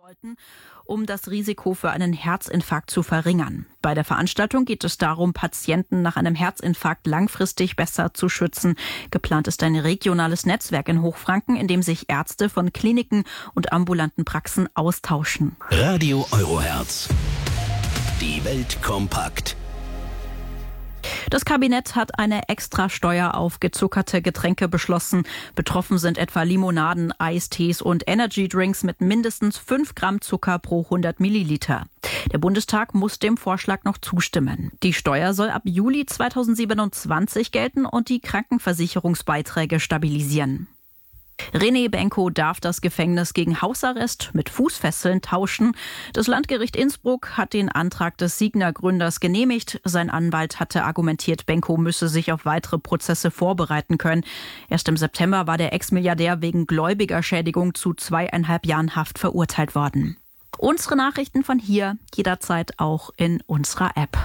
wollten, um das Risiko für einen Herzinfarkt zu verringern. Bei der Veranstaltung geht es darum, Patienten nach einem Herzinfarkt langfristig besser zu schützen. Geplant ist ein regionales Netzwerk in Hochfranken, in dem sich Ärzte von Kliniken und ambulanten Praxen austauschen. Radio Euroherz. Die Welt kompakt. Das Kabinett hat eine Extrasteuer auf gezuckerte Getränke beschlossen. Betroffen sind etwa Limonaden, Eistees und Energydrinks mit mindestens 5 Gramm Zucker pro 100 Milliliter. Der Bundestag muss dem Vorschlag noch zustimmen. Die Steuer soll ab Juli 2027 gelten und die Krankenversicherungsbeiträge stabilisieren. René Benko darf das Gefängnis gegen Hausarrest mit Fußfesseln tauschen. Das Landgericht Innsbruck hat den Antrag des Signa-Gründers genehmigt. Sein Anwalt hatte argumentiert, Benko müsse sich auf weitere Prozesse vorbereiten können. Erst im September war der Ex-Milliardär wegen Gläubigerschädigung zu 2,5 Jahren Haft verurteilt worden. Unsere Nachrichten von hier jederzeit auch in unserer App.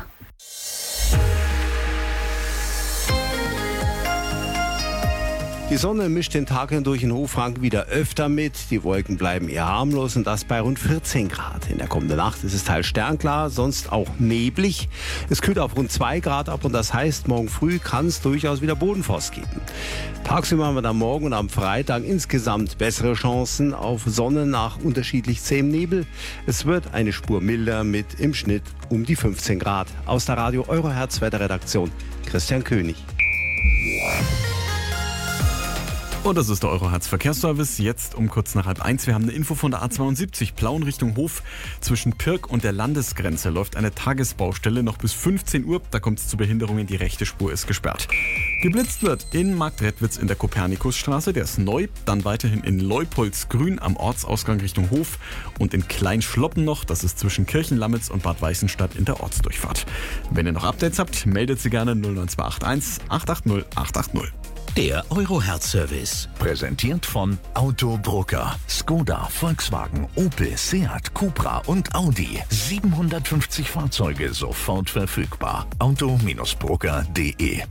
Die Sonne mischt den Tag hindurch in Hochfranken wieder öfter mit. Die Wolken bleiben eher harmlos und das bei rund 14 Grad. In der kommenden Nacht ist es teils sternklar, sonst auch neblig. Es kühlt auf rund 2 Grad ab und das heißt, morgen früh kann es durchaus wieder Bodenfrost geben. Tagsüber haben wir dann morgen und am Freitag insgesamt bessere Chancen auf Sonne nach unterschiedlich zähem Nebel. Es wird eine Spur milder mit im Schnitt um die 15 Grad. Aus der Radio Euroherz Wetterredaktion Christian König. Und das ist der Euroherz Verkehrsservice. Jetzt um kurz nach 12:30. Wir haben eine Info von der A72 Plauen Richtung Hof. Zwischen Pirk und der Landesgrenze läuft eine Tagesbaustelle noch bis 15 Uhr. Da kommt es zu Behinderungen. Die rechte Spur ist gesperrt. Geblitzt wird in Marktredwitz in der Kopernikusstraße. Der ist neu. Dann weiterhin in Leupoldsgrün am Ortsausgang Richtung Hof. Und in Kleinschloppen noch. Das ist zwischen Kirchenlamitz und Bad Weißenstadt in der Ortsdurchfahrt. Wenn ihr noch Updates habt, meldet sie gerne 09281 880 880. Der Euroherz-Service. Präsentiert von Autobroker. Skoda, Volkswagen, Opel, Seat, Cupra und Audi. 750 Fahrzeuge sofort verfügbar. Auto-broker.de.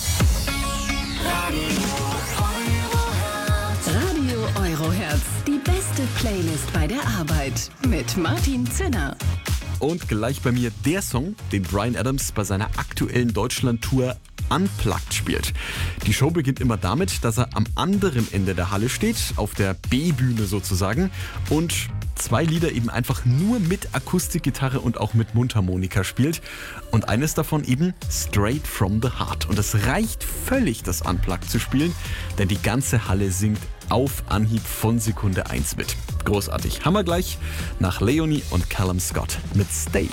Radio Euroherz. Die beste Playlist bei der Arbeit. Mit Martin Zinner. Und gleich bei mir der Song, den Bryan Adams bei seiner aktuellen Deutschland-Tour Unplugged spielt. Die Show beginnt immer damit, dass er am anderen Ende der Halle steht, auf der B-Bühne sozusagen, und 2 Lieder eben einfach nur mit Akustikgitarre und auch mit Mundharmonika spielt. Und eines davon eben Straight from the Heart. Und es reicht völlig, das Unplugged zu spielen, denn die ganze Halle singt auf Anhieb von Sekunde 1 mit. Großartig. Haben wir gleich nach Leonie und Callum Scott mit Stay.